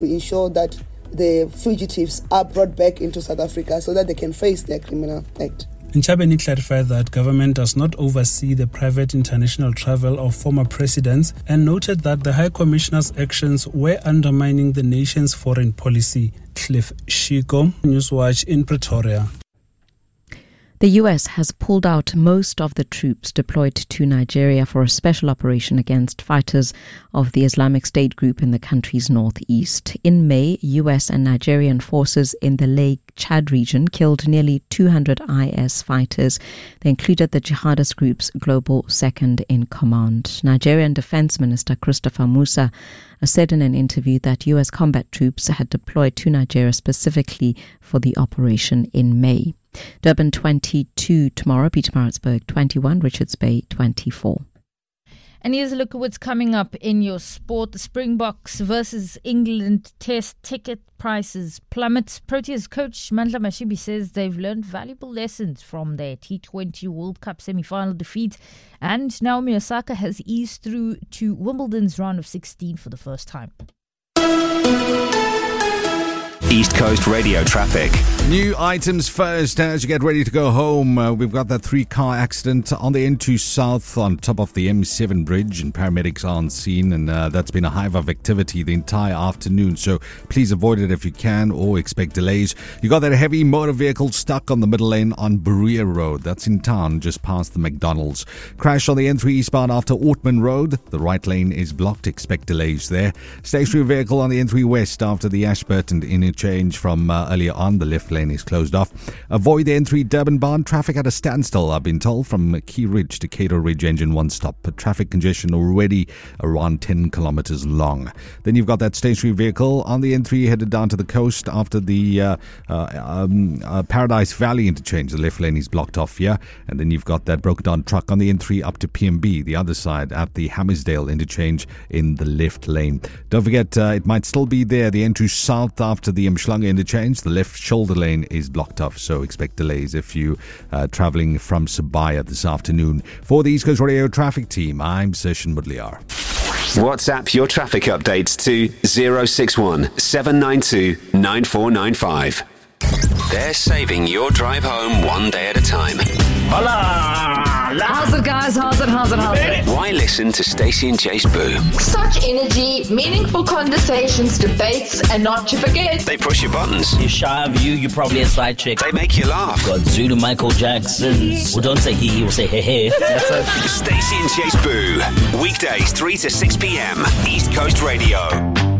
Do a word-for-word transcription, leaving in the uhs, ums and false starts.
to ensure that the fugitives are brought back into South Africa so that they can face their criminal act. Ntshabeni clarified that government does not oversee the private international travel of former presidents and noted that the High Commissioner's actions were undermining the nation's foreign policy. Cliff Shiko, Newswatch in Pretoria. The U S has pulled out most of the troops deployed to Nigeria for a special operation against fighters of the Islamic State group in the country's northeast. In May, U S and Nigerian forces in the Lake Chad region killed nearly two hundred I S fighters. They included the jihadist group's global second in command. Nigerian Defense Minister Christopher Musa said in an interview that U S combat troops had deployed to Nigeria specifically for the operation in May. Durban twenty-two tomorrow, Pietermaritzburg twenty-one, Richards Bay twenty-four. And here's a look at what's coming up in your sport. The Springboks versus England test ticket prices plummet. Proteas coach Mandla Mashibi says they've learned valuable lessons from their T twenty World Cup semi-final defeat. And Naomi Osaka has eased through to Wimbledon's round of sixteen for the first time. East Coast Radio traffic. New items first as you get ready to go home. Uh, we've got that three-car accident on the N two South on top of the M seven bridge, and paramedics are on scene, and uh, that's been a hive of activity the entire afternoon, so please avoid it if you can or expect delays. You got that heavy motor vehicle stuck on the middle lane on Berea Road. That's in town just past the McDonald's. Crash on the N three eastbound after Ortman Road. The right lane is blocked. Expect delays there. Stationary vehicle on the N three West after the Ashburton interchange from uh, earlier on. The left lane is closed off. Avoid the N three Durban Barn. Traffic at a standstill, I've been told, from Key Ridge to Cato Ridge engine one stop. But traffic congestion already around ten kilometers long. Then you've got that stationary vehicle on the N three headed down to the coast after the uh, uh, um, uh, Paradise Valley interchange. The left lane is blocked off here. And then you've got that broken down truck on the N three up to P M B, the other side at the Hammersdale interchange in the left lane. Don't forget, uh, it might still be there, the N two South after the Mshlanga interchange. The left shoulder lane is blocked off, so expect delays if you uh, travelling from Sabaya this afternoon. For the East Coast Radio traffic team, I'm Session Mudliar. WhatsApp your traffic updates to zero six one seven nine two nine four nine five. They're saving your drive home one day at a time. Hola! How's it, guys? How's it? How's it? How's it? Why listen to Stacey and Jace Boo? Such energy, meaningful conversations, debates, and not to forget, They push your buttons. You're shy of you, you're probably a side chick. They make you laugh. Got Zulu Michael Jackson. Well, don't say he, he will say hey hey. That's it. Stacey and Jace Boo. Weekdays three to six p.m. East Coast Radio.